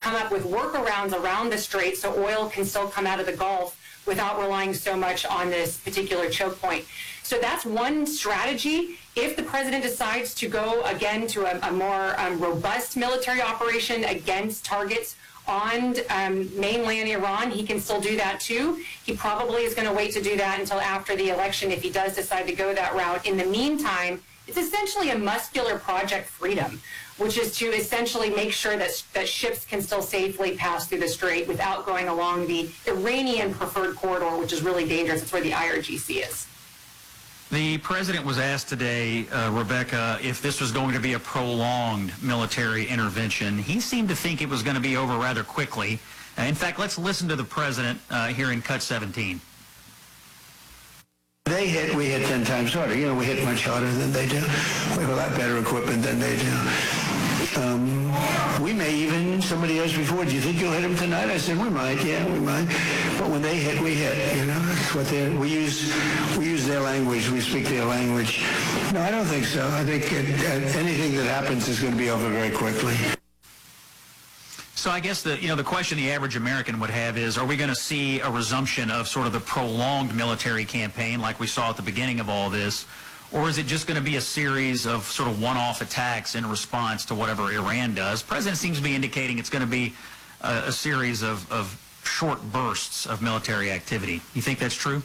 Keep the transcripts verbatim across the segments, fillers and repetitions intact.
come up with workarounds around the strait so oil can still come out of the Gulf without relying so much on this particular choke point. So that's one strategy. If the president decides to go again to a, a more um, robust military operation against targets on um, mainland Iran, he can still do that too. He probably is going to wait to do that until after the election if he does decide to go that route. In the meantime, it's essentially a muscular Project Freedom, which is to essentially make sure that, that ships can still safely pass through the strait without going along the Iranian preferred corridor, which is really dangerous. It's where the I R G C is. The president was asked today, uh, Rebecca, if this was going to be a prolonged military intervention. He seemed to think it was going to be over rather quickly. Uh, in fact, let's listen to the president uh, here in Cut seventeen. They hit, we hit ten times harder. You know, we hit much harder than they do. We have a lot better equipment than they do. Um, we may even, somebody asked before, do you think you'll hit them tonight? I said, we might, yeah, we might. But when they hit, we hit, you know, that's what they're, we use, we use their language, we speak their language. No, I don't think so. I think it, uh, anything that happens is going to be over very quickly. So I guess the, you know, the question the average American would have is, are we going to see a resumption of sort of the prolonged military campaign like we saw at the beginning of all this? Or is it just going to be a series of sort of one-off attacks in response to whatever Iran does? The president seems to be indicating it's going to be a, a series of, of short bursts of military activity. You think that's true?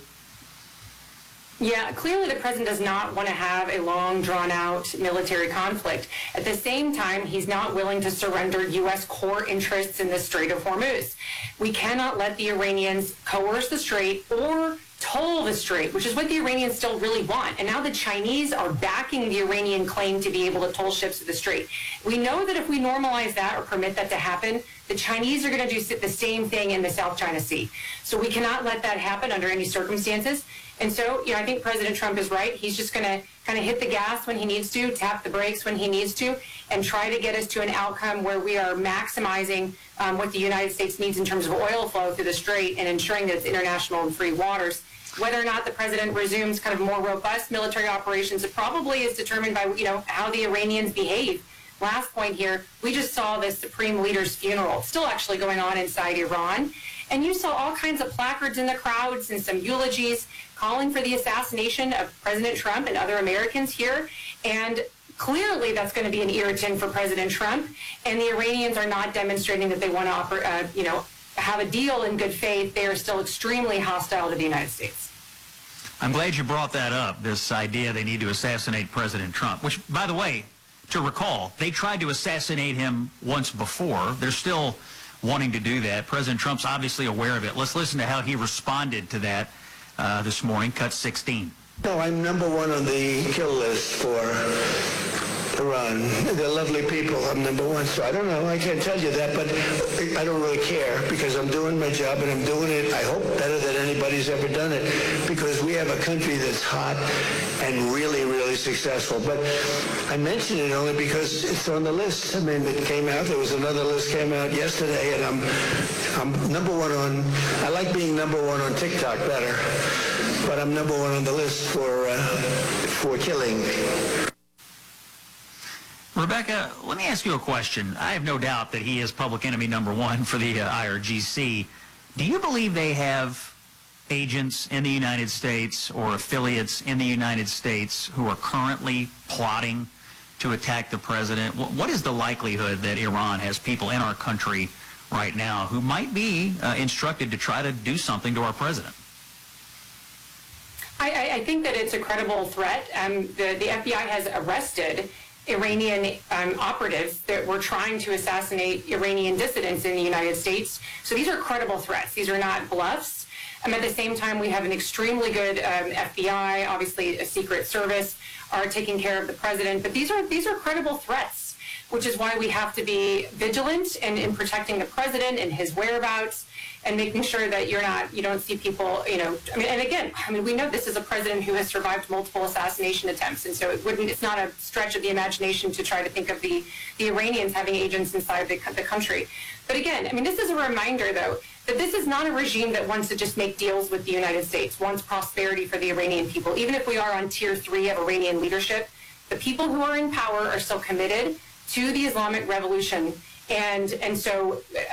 Yeah, clearly the president does not want to have a long, drawn-out military conflict. At the same time, he's not willing to surrender U S core interests in the Strait of Hormuz. We cannot let the Iranians coerce the strait or toll the strait, which is what the Iranians still really want. And now the Chinese are backing the Iranian claim to be able to toll ships to the strait. We know that if we normalize that or permit that to happen, the Chinese are going to do the same thing in the South China Sea. So we cannot let that happen under any circumstances. And so, you know, I think President Trump is right. He's just going to kind of hit the gas when he needs to, tap the brakes when he needs to, and try to get us to an outcome where we are maximizing um, what the United States needs in terms of oil flow through the strait and ensuring that it's international and free waters. Whether or not the president resumes kind of more robust military operations, it probably is determined by, you know, how the Iranians behave. Last point here, we just saw this Supreme Leader's funeral. It's still actually going on inside Iran. And you saw all kinds of placards in the crowds and some eulogies calling for the assassination of President Trump and other Americans here. And clearly that's going to be an irritant for President Trump. And the Iranians are not demonstrating that they want to offer, uh, you know, have a deal in good faith. They are still extremely hostile to the United States. I'm glad you brought that up, this idea they need to assassinate President Trump, which, by the way, to recall, they tried to assassinate him once before. They're still wanting to do that. President Trump's obviously aware of it. Let's listen to how he responded to that uh, this morning, Cut sixteen. No, I'm number one on the kill list for Iran. They're lovely people. I'm number one. So I don't know. I can't tell you that, but I don't really care because I'm doing my job and I'm doing it, I hope, better than anybody's ever done it because we have a country that's hot and really, really successful. But I mention it only because it's on the list. I mean, it came out. There was another list came out yesterday, and I'm I'm number one on, I like being number one on TikTok better, but I'm number one on the list for uh, for killing. Rebecca, let me ask you a question. I have no doubt that he is public enemy number one for the uh, I R G C. Do you believe they have agents in the United States or affiliates in the United States who are currently plotting to attack the president? What is the likelihood that Iran has people in our country right now who might be uh, instructed to try to do something to our president? I, I think that it's a credible threat. Um, the, the F B I has arrested Iranian um, operatives that were trying to assassinate Iranian dissidents in the United States. So these are credible threats. These are not bluffs. Um, at the same time, we have an extremely good um, F B I, obviously a Secret Service, are taking care of the president. But these are these are credible threats, which is why we have to be vigilant in, in protecting the president and his whereabouts and making sure that you're not, you don't see people, you know, I mean, and again, I mean, we know this is a president who has survived multiple assassination attempts, and so it wouldn't, it's not a stretch of the imagination to try to think of the, the Iranians having agents inside the, the country. But again, I mean, this is a reminder, though, that this is not a regime that wants to just make deals with the United States, wants prosperity for the Iranian people. Even if we are on tier three of Iranian leadership, the people who are in power are still committed to the Islamic Revolution. And, and so